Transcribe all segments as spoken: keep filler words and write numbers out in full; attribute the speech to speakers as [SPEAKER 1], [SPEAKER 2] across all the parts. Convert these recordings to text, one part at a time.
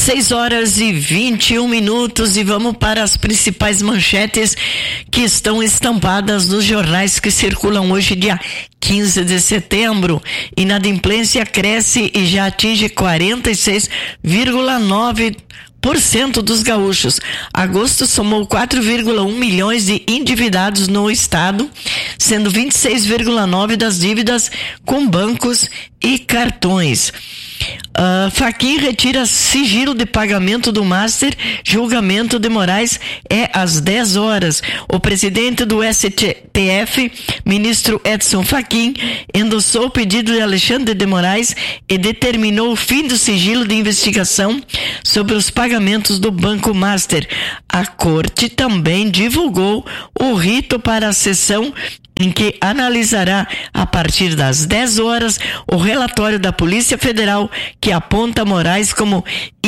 [SPEAKER 1] seis horas e vinte e um minutos e vamos para as principais manchetes que estão estampadas nos jornais que circulam hoje, dia quinze de setembro. Inadimplência cresce e já atinge quarenta e seis vírgula nove por cento dos gaúchos. Agosto somou quatro vírgula um milhões de endividados no estado, sendo vinte e seis vírgula nove das dívidas com bancos e cartões. Uh, Fachin retira sigilo de pagamento do Master. Julgamento de Moraes é às dez horas. O presidente do S T F, ministro Edson Fachin, endossou o pedido de Alexandre de Moraes e determinou o fim do sigilo de investigação sobre os pagamentos do Banco Master. A corte também divulgou o rito para a sessão em que analisará, a partir das dez horas, o relatório da Polícia Federal que aponta Moraes como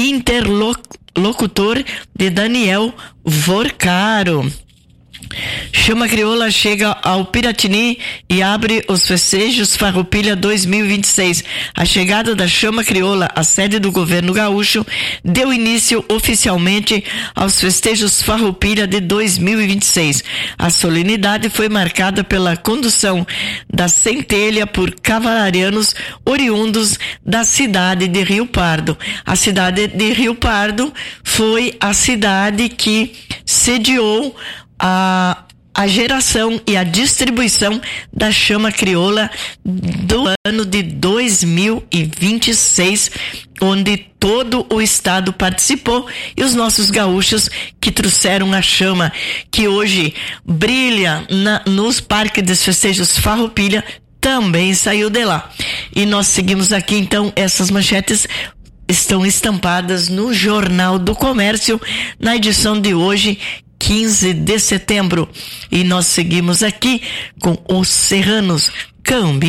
[SPEAKER 1] interlocutor de Daniel Vorcaro. Chama Crioula chega ao Piratini e abre os festejos Farroupilha dois mil e vinte e seis. A chegada da Chama Crioula à sede do governo gaúcho deu início oficialmente aos festejos Farroupilha de dois mil e vinte e seis. A solenidade foi marcada pela condução da centelha por cavalarianos oriundos da cidade de Rio Pardo. A cidade de Rio Pardo foi a cidade que sediou a, a geração e a distribuição da Chama Crioula do ano de dois mil e vinte e seis, onde todo o estado participou, e os nossos gaúchos que trouxeram a chama, que hoje brilha na, nos parques dos festejos Farroupilha, também saiu de lá. E nós seguimos aqui, então, essas manchetes estão estampadas no Jornal do Comércio, na edição de hoje, quinze de setembro. E nós seguimos aqui com os serranos Cambi.